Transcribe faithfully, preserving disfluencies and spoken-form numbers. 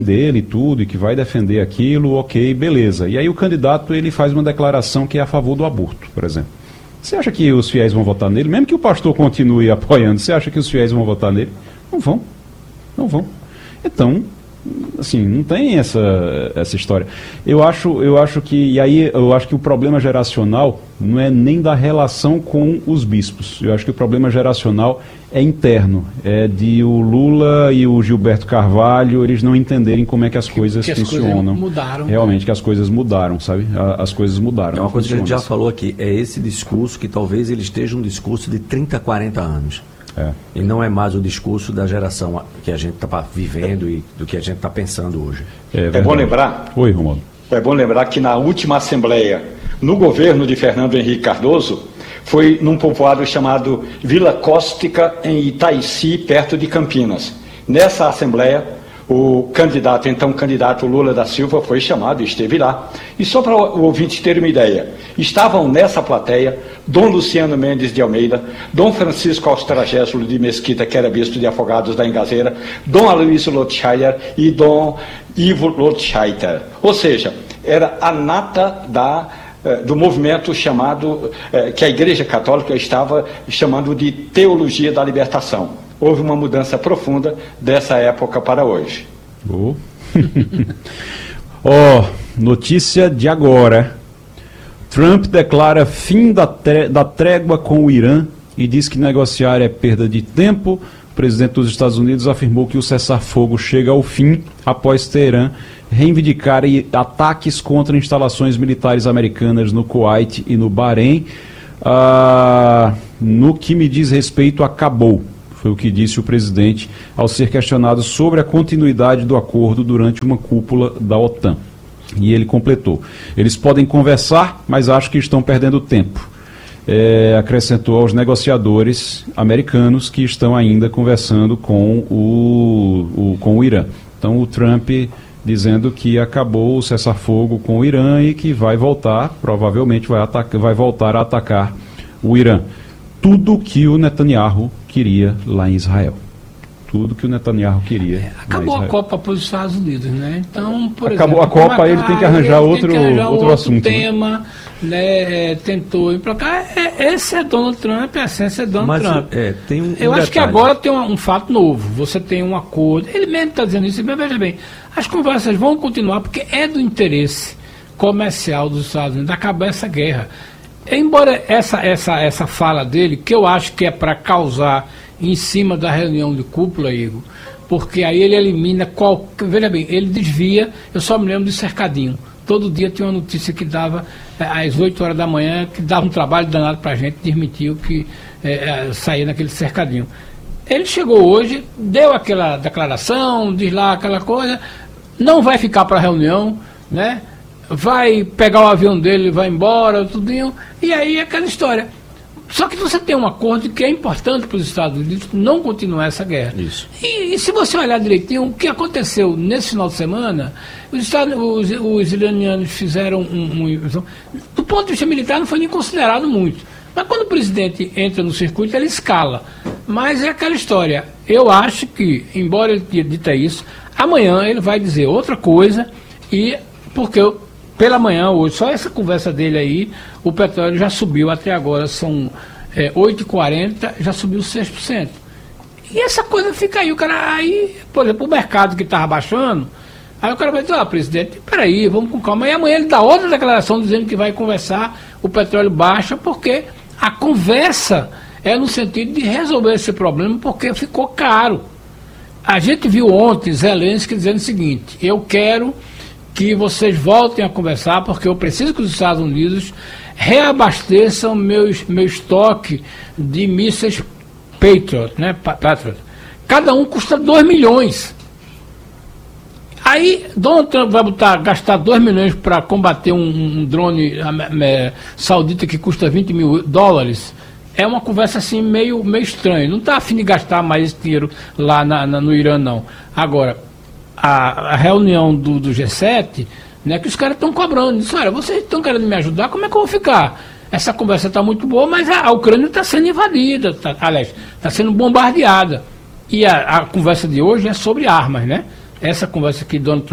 dele e tudo, e que vai defender aquilo, ok, beleza. E aí o candidato ele faz uma declaração que é a favor do aborto, por exemplo. Você acha que os fiéis vão votar nele? Mesmo que o pastor continue apoiando, você acha que os fiéis vão votar nele? Não vão. Não vão. Então, assim, não tem essa, essa história. Eu acho, eu acho que, e aí eu acho que o problema geracional não é nem da relação com os bispos. Eu acho que o problema geracional é interno. É de o Lula e o Gilberto Carvalho, eles não entenderem como é que as coisas que funcionam. As coisas mudaram. Realmente, que as coisas mudaram, sabe? As coisas mudaram. É uma coisa que a gente já falou aqui, é esse discurso que talvez ele esteja um discurso de trinta, quarenta anos. É. E não é mais o discurso da geração que a gente está vivendo e do que a gente está pensando hoje. É, é bom lembrar. Oi, Romualdo. É bom lembrar que na última Assembleia, no governo de Fernando Henrique Cardoso, foi num povoado chamado Vila Cóstica, em Itaici, perto de Campinas. Nessa Assembleia, o candidato, então candidato Lula da Silva, foi chamado e esteve lá. E só para o ouvinte ter uma ideia, estavam nessa plateia Dom Luciano Mendes de Almeida, Dom Francisco Austragésilo de Mesquita, que era bispo de Afogados da Engazeira, Dom Aloysio Lotscheider e Dom Ivo Lotscheider. Ou seja, era a nata da, do movimento chamado, que a Igreja Católica estava chamando de Teologia da Libertação. Houve uma mudança profunda dessa época para hoje. Ó, oh, notícia de agora. Trump declara fim da, da trégua com o Irã e diz que negociar é perda de tempo. O presidente dos Estados Unidos afirmou que o cessar-fogo chega ao fim após Teherã reivindicar ataques contra instalações militares americanas no Kuwait e no Bahrein. Ah, no que me diz respeito, acabou. Foi o que disse o presidente ao ser questionado sobre a continuidade do acordo durante uma cúpula da OTAN. E ele completou: eles podem conversar, mas acho que estão perdendo tempo. É, acrescentou aos negociadores americanos que estão ainda conversando com o, o, com o Irã. Então o Trump dizendo que acabou o cessar-fogo com o Irã e que vai voltar, provavelmente vai, ataca, vai voltar a atacar o Irã. Tudo que o Netanyahu queria lá em Israel. Tudo que o Netanyahu queria. É, acabou a Copa para os Estados Unidos, né? Então, por acabou exemplo, a Copa, ele tem que arranjar outro, que arranjar outro, outro assunto. tema, né? É, tentou ir para cá. É, esse é Donald Trump, a essência é Donald Mas, Trump. É, tem um, Eu um acho detalhe. que agora tem um, um fato novo. Você tem um acordo. Ele mesmo está dizendo isso, mas veja bem, as conversas vão continuar porque é do interesse comercial dos Estados Unidos acabar essa guerra. Embora essa, essa, essa fala dele, que eu acho que é para causar em cima da reunião de cúpula, Igor, porque aí ele elimina qualquer... Veja bem, ele desvia, eu só me lembro de Cercadinho. Todo dia tinha uma notícia que dava, é, às oito horas da manhã, que dava um trabalho danado para a gente, desmentiu que é, é, saía naquele Cercadinho. Ele chegou hoje, deu aquela declaração, diz lá aquela coisa, não vai ficar para a reunião, né? Vai pegar o avião dele, vai embora, tudinho, e aí é aquela história. Só que você tem um acordo que é importante para os Estados Unidos não continuar essa guerra. Isso. E, e se você olhar direitinho, o que aconteceu nesse final de semana, os, Estados, os, os iranianos fizeram um, um... Do ponto de vista militar não foi nem considerado muito. Mas quando o presidente entra no circuito, ele escala. Mas é aquela história. Eu acho que, embora ele tenha dito isso, amanhã ele vai dizer outra coisa, e porque eu... Pela manhã, hoje, só essa conversa dele aí, o petróleo já subiu, até agora são é, oito e quarenta, já subiu seis por cento. E essa coisa fica aí, o cara, aí, por exemplo, o mercado que estava baixando, aí o cara vai dizer, ah, presidente, peraí, vamos com calma. E amanhã ele dá outra declaração dizendo que vai conversar, o petróleo baixa, porque a conversa é no sentido de resolver esse problema, porque ficou caro. A gente viu ontem Zelensky dizendo o seguinte: eu quero que vocês voltem a conversar, porque eu preciso que os Estados Unidos reabasteçam meu, meu estoque de mísseis Patriot, né? Patriot. Cada um custa dois milhões. Aí Donald Trump vai botar, gastar dois milhões para combater um, um drone é, saudita que custa vinte mil dólares. É uma conversa assim meio, meio estranha. Não está a fim de gastar mais esse dinheiro lá na, na, no Irã, não. Agora, A, a reunião do, do G sete, né, que os caras estão cobrando. Diz, olha, vocês estão querendo me ajudar, como é que eu vou ficar? Essa conversa está muito boa, mas a, a Ucrânia está sendo invadida, tá, aliás, está sendo bombardeada. E a, a conversa de hoje é sobre armas, né? essa conversa que Donald Trump